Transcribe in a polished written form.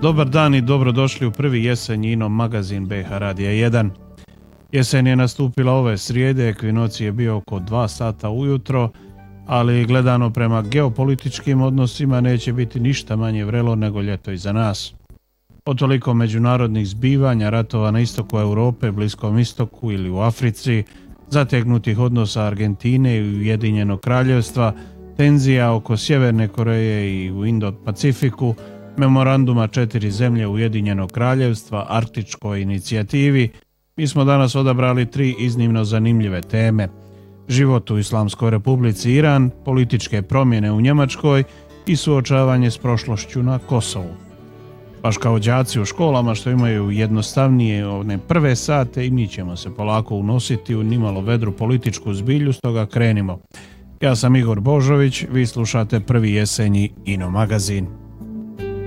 Dobar dan i dobrodošli u prvi jesenji Ino magazin BH Radija 1. Jesen je nastupila ove srijede, ekvinocij je bio oko 2 sata ujutro, ali gledano prema geopolitičkim odnosima neće biti ništa manje vrelo nego ljeto iza nas. Od toliko međunarodnih zbivanja, ratova na istoku Europe, Bliskom istoku ili u Africi, zategnutih odnosa Argentine i Ujedinjenog kraljevstva, tenzija oko Sjeverne Koreje i u Indo-Pacifiku, memoranduma 4 zemlje Ujedinjenog kraljevstva, Arktičkoj inicijativi, mi smo danas odabrali 3 iznimno zanimljive teme. Život u Islamskoj republici Iran, političke promjene u Njemačkoj i suočavanje s prošlošću na Kosovu. Baš kao đaci u školama što imaju jednostavnije one prve sate i mi ćemo se polako unositi u nimalo vedru političku zbilju, stoga krenimo. Ja sam Igor Božović, vi slušate prvi jesenji Ino magazin.